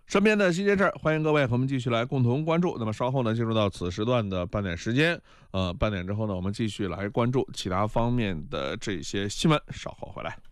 身边的新鲜事儿，欢迎各位和我们继续来共同关注。那么稍后呢，进入到此时段的半点时间，半点之后呢，我们继续来关注其他方面的这些新闻。稍后回来。